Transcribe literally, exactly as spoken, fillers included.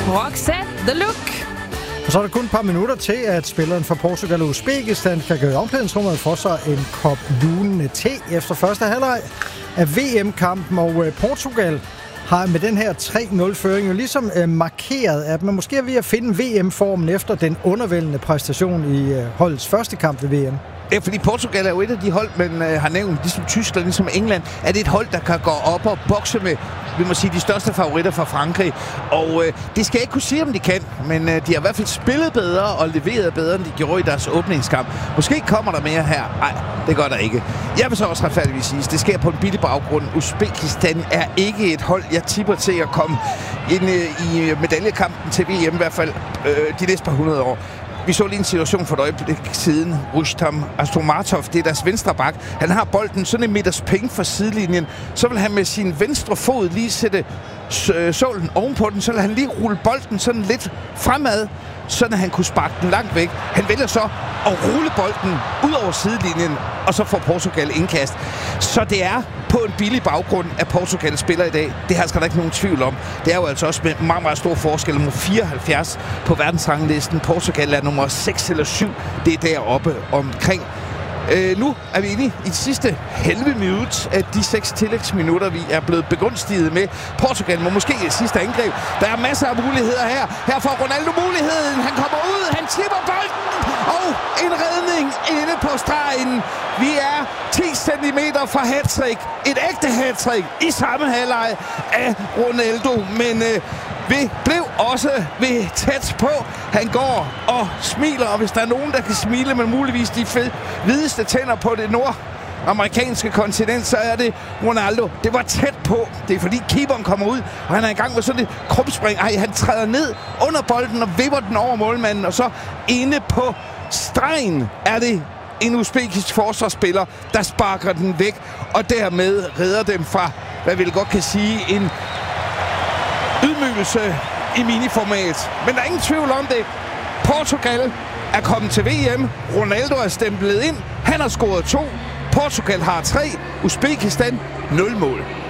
Roxette The Look. Og så er der kun et par minutter til, at spilleren fra Portugal og Uzbekistan kan gøre omklædningsrummet for sig en kop lunende te efter første halvleg af V M-kampen. Og Portugal har med den her tre nul-føring jo ligesom øh, markeret, at man måske er ved at finde V M-formen efter den undervældende præstation i øh, holdets første kamp ved V M. Ja, fordi Portugal er jo et af de hold, man øh, har nævnt, ligesom Tyskland, ligesom England, er det et hold, der kan gå op og bokse med, vi må sige, de største favoritter fra Frankrig. Og øh, det skal jeg ikke kunne sige, om de kan, men øh, de har i hvert fald spillet bedre og leveret bedre, end de gjorde i deres åbningskamp. Måske kommer der mere her. Nej, det gør der ikke. Jeg vil så også retfærdigvis sige, det sker på en billig baggrund. Uzbekistan er ikke et hold, jeg tipper til at komme ind øh, i medaljekampen til V M i hvert fald øh, de næste par hundrede år. Vi så lige en situation for et øjeblik siden. Rustam Astromatov, det er deres venstre bak. Han har bolden sådan en meters penge fra sidelinjen. Så vil han med sin venstre fod lige sætte sålen ovenpå den. Så vil han lige rulle bolden sådan lidt fremad, sådan at han kunne sparke den langt væk. Han vælger så at rulle bolden ud over sidelinjen, og så får Portugal indkast. Så det er på en billig baggrund, at Portugal spiller i dag. Det har der ikke nogen tvivl om. Det er jo altså også med meget, meget stor forskel. Nummer fireoghalvfjerds på verdensranglisten. Portugal er nummer seks eller syv. Det er deroppe omkring. Øh, nu er vi inde i det sidste halve minut af de seks tillægsminutter, vi er blevet begunstiget med. Portugal må måske i sidste angreb. Der er masser af muligheder her. Her får Ronaldo muligheden. Han kommer ud, han slipper bolden, og en redning inde på stregen. Vi er ti centimeter fra hattrick. Et ægte hattrick i samme halvleg af Ronaldo, men øh, vi blev også ved tæt på. Han går og smiler, og hvis der er nogen, der kan smile med muligvis de fed, hvideste tænder på det nordamerikanske kontinent, så er det Ronaldo. Det var tæt på. Det er fordi keeperen kommer ud, og han er i gang med sådan et krumspring. Ej, han træder ned under bolden og vipper den over målmanden, og så inde på stregen er det en uzbekisk forsvarsspiller, der sparker den væk, og dermed redder dem fra, hvad vi godt kan sige, en ydmygelse i miniformat. Men der er ingen tvivl om det. Portugal er kommet til V M. Ronaldo er stemplet ind. Han har scoret to. Portugal har tre. Uzbekistan nul mål.